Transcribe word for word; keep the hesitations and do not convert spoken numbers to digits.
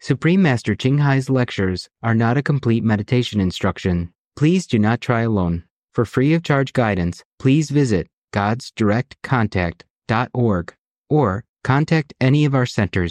Supreme Master Ching Hai's lectures are not a complete meditation instruction. Please do not try alone. For free of charge guidance, please visit gods direct contact dot org or contact any of our centers